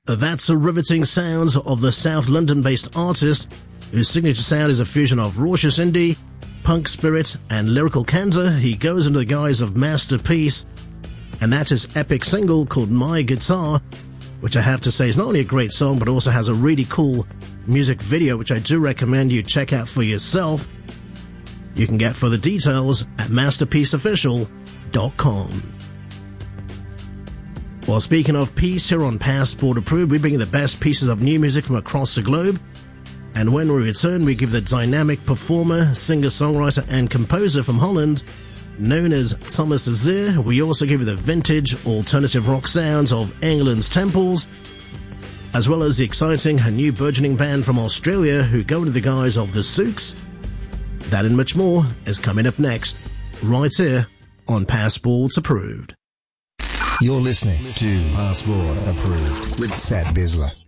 That's the riveting sounds of the South London-based artist whose signature sound is a fusion of raucous indie, punk spirit, and lyrical candor. He goes under the guise of Masterpiece, and that's his epic single called My Guitar, which I have to say is not only a great song, but also has a really cool music video, which I do recommend you check out for yourself. You can get further details at masterpieceofficial.com. Well, speaking of peace, here on Passport Approved, we bring you the best pieces of new music from across the globe. And when we return, we give the dynamic performer, singer-songwriter, and composer from Holland, known as Thomas Azir. We also give you the vintage alternative rock sounds of England's Temples, as well as the exciting and new burgeoning band from Australia who go under the guise of the Sooks. That and much more is coming up next, right here on Passports Approved. You're listening to Passport Approved with Sat Bisler.